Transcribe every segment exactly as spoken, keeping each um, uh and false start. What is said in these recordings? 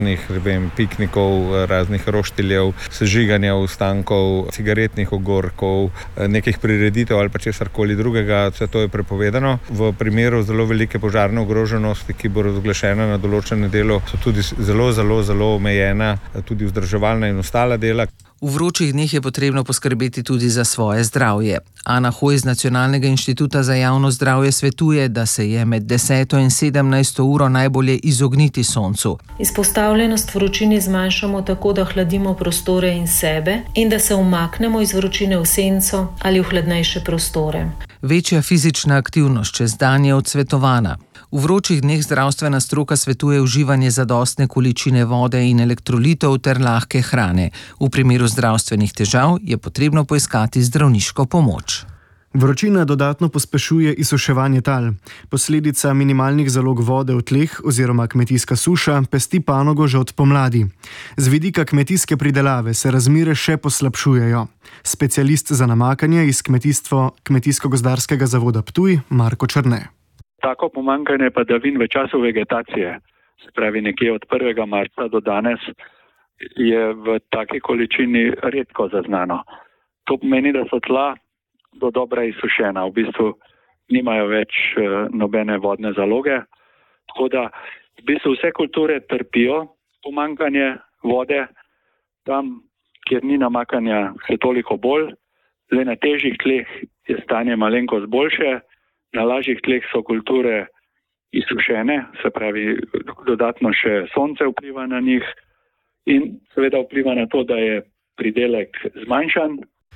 vem, piknikov, raznih roštiljev, sežiganja ostankov, cigaretnih ogorkov, nekih prireditev ali pa česarkoli drugega, vse to je prepovedano. V primeru zelo velike požarne ogroženosti, ki bo razglašena na določenem delu, so tudi zelo, zelo, zelo omejena tudi vzdrževalna in ostala dela. V vročih dneh je potrebno poskrbeti tudi za svoje zdravje. Ana Hoj z Nacionalnega inštituta za javno zdravje svetuje, da se je med deseto in sedemnajsto uro najbolje izogniti soncu. Izpostavljenost vročini zmanjšamo tako, da hladimo prostore in sebe in da se umaknemo iz vročine v senco ali v hladnejše prostore. Večja fizična aktivnost čez dan je odsvetovana. V vročih dneh zdravstvena stroka svetuje uživanje zadostne količine vode in elektrolitov ter lahke hrane. V primeru zdravstvenih težav je potrebno poiskati zdravniško pomoč. Vročina dodatno pospešuje izsuševanje tal. Posledica minimalnih zalog vode v tleh oziroma kmetijska suša pesti panogo že od pomladi. Z vidika kmetijske pridelave se razmere še poslabšujejo. Specialist za namakanje iz Kmetijsko-gozdarskega zavoda Ptuj Marko Črne. Tako pomanjkanje padavin v času vegetacije, se pravi nekje od prvega marca do danes, je v taki količini redko zaznano. To pomeni, da so tla do dobra izsušena, v bistvu nimajo več nobene vodne zaloge. Tako da v bistvu vse kulture trpijo pomanjkanje vode, tam, kjer ni namakanja, še toliko bolj. Zdaj na težjih tleh je stanje malenkost boljše. Na lažjih tleh so kulture izsušene, se pravi dodatno še sonce vpliva na njih in seveda vpliva na to, da je pridelek zmanjšan.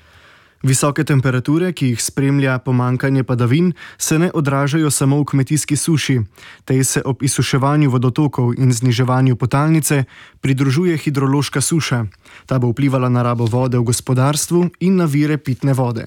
Visoke temperature, ki jih spremlja pomanjkanje padavin, se ne odražajo samo v kmetijski suši. Tej se ob izsuševanju vodotokov in zniževanju potalnice pridružuje hidrološka suša. Ta bo vplivala na rabo vode v gospodarstvu in na vire pitne vode.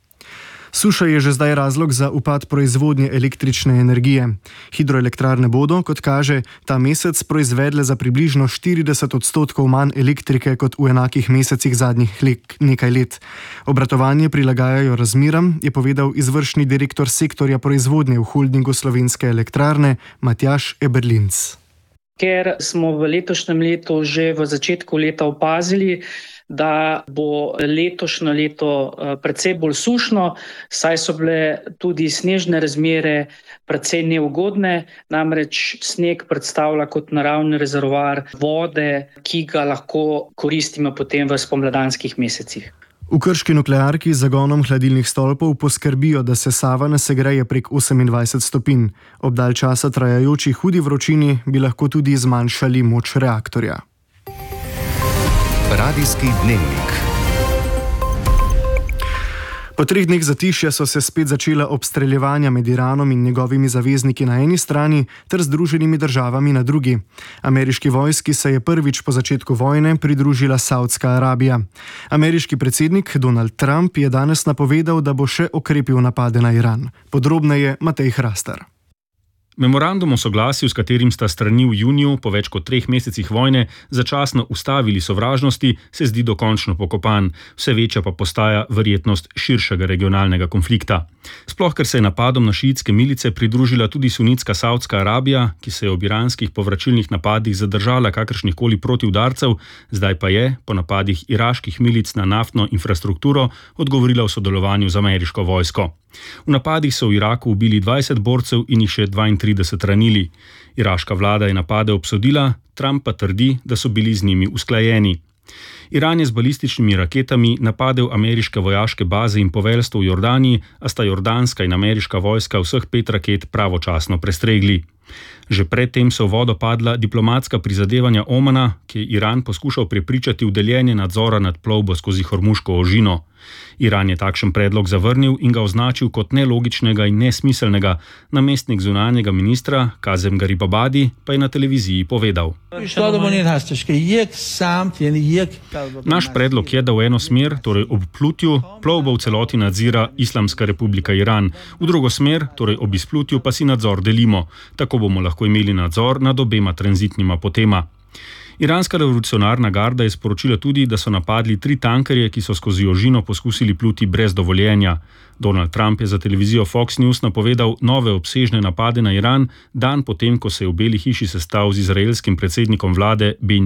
Suša je že zdaj razlog za upad proizvodnje električne energije. Hidroelektrarne bodo, kot kaže, ta mesec proizvedle za približno štirideset odstotkov manj elektrike kot v enakih mesecih zadnjih nekaj let. Obratovanje prilagajajo razmeram, je povedal izvršni direktor sektorja proizvodnje v holdingu Slovenske elektrarne Matjaž Eberlinc. Ker smo v letošnjem letu že v začetku leta opazili, da bo letošnje leto precej bolj sušno, saj so bile tudi snežne razmere precej neugodne, namreč sneg predstavlja kot naravni rezervoar vode, ki ga lahko koristimo potem v spomladanskih mesecih. V krški nuklearki z zagonom hladilnih stolpov poskrbijo, da se Sava ne segreje prek osemindvajset stopinj. Ob dalj časa trajajoči hudi vročini bi lahko tudi zmanjšali moč reaktorja. Radijski dnevnik. Po treh dneh zatišja so se spet začela obstreljevanja med Iranom in njegovimi zavezniki na eni strani ter Združenimi državami na drugi. Ameriški vojski se je prvič po začetku vojne pridružila Saudska Arabija. Ameriški predsednik Donald Trump je danes napovedal, da bo še okrepil napade na Iran. Podrobneje Matej Hrastar. Memorandum o soglasju, s katerim sta strani v juniju, po več kot treh mesecih vojne, začasno ustavili sovražnosti, se zdi dokončno pokopan, vse večja pa postaja verjetnost širšega regionalnega konflikta. Sploh, ker se je napadom na šiitske milice pridružila tudi sunitska Saudska Arabija, ki se je ob iranskih povračilnih napadih zadržala kakršnihkoli protiudarcev, zdaj pa je, po napadih iraških milic na naftno infrastrukturo, odgovorila v sodelovanju z ameriško vojsko. V napadih so v Iraku ubili dvajset borcev in jih še dvaintrideset ranili. Iraška vlada je napade obsodila, Trump pa trdi, da so bili z njimi usklajeni. Iran je z balističnimi raketami napadel ameriške vojaške baze in poveljstvo v Jordaniji, a sta jordanska in ameriška vojska vseh pet raket pravočasno prestregli. Že predtem so v vodo padla diplomatska prizadevanja Omana, ki je Iran poskušal prepričati v deljenje nadzora nad plovbo skozi Hormuško ožino. Iran je takšen predlog zavrnil in ga označil kot nelogičnega in nesmiselnega. Namestnik zunanjega ministra Kazem Garibabadi pa je na televiziji povedal: Naš predlog je, da v eno smer, torej ob plutju, plovbo v celoti nadzira Islamska republika Iran, v drugo smer, torej ob izplutju, pa si nadzor delimo. Tako bomo lahko imeli nadzor nad obema tranzitnima potema. Iranska revolucionarna garda je sporočila tudi, da so napadli tri tankerje, ki so skozi ožino poskusili pluti brez dovoljenja. Donald Trump je za televizijo Fox News napovedal nove obsežne napade na Iran, dan potem, ko se je v Beli hiši sestal z izraelskim predsednikom vlade Benjamin